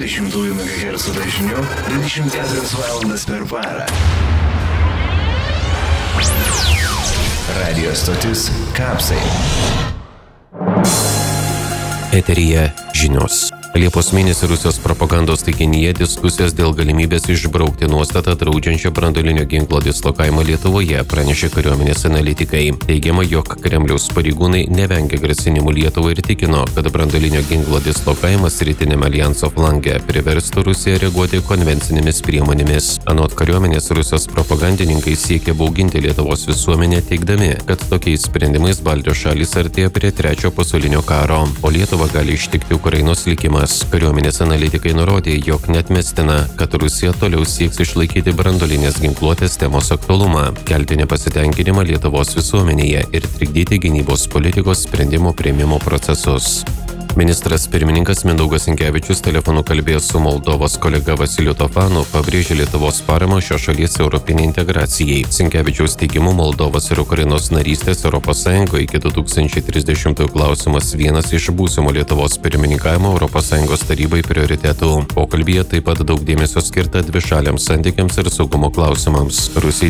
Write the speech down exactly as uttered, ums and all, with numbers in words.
dvidešimtųjų megahercų dažniu dvidešimt keturias valandas per parą. Radio stotis Kapsai. Eteryje žinios. Liepos mėnesį Rusijos propagandos taikinyje diskusijos dėl galimybės išbraukti nuostatą draudžiančią branduolinio ginklo dislokavimą Lietuvoje, pranešė kariuomenės analitikai. Teigiama, jog Kremliaus pareigūnai nevengia grasinimų Lietuvai ir tikino, kad branduolinio ginklo dislokavimas rytinėme aljanso flange priverstų Rusiją reaguoti konvencinėmis priemonėmis. Anot kariuomenės, Rusijos propagandininkai siekia bauginti Lietuvos visuomenę, teigdami, kad tokiais sprendimais Baltijos šalys artėja prie trečiojo pasaulinio karo, o Lietuvą gali ištikti Ukrainos likimas. Kariuomenės analitikai nurodė, jog neatmestina, kad Rusija toliau sieks išlaikyti branduolinės ginkluotės temos aktualumą, kelti nepasitenkinimą Lietuvos visuomenėje ir trikdyti gynybos politikos sprendimų priėmimo procesus. Ministras pirmininkas Mindaugas Sinkevičius telefonu kalbėjo su Moldovos kolega Vasiliu Tofanu, pabrėžė Lietuvos paramą šios šalies europinei integracijai. Sinkevičiaus teigimu, Moldovos ir Ukrainos narystės Europos Sąjungoje iki du tūkstančiai trisdešimtųjų klausimas vienas iš būsimo Lietuvos pirmininkavimo Europos Sąjungos tarybai prioritetų. Pokalbyje taip pat daug dėmesio skirta dvišaliams santykiams ir saugumo klausimams. Rusijai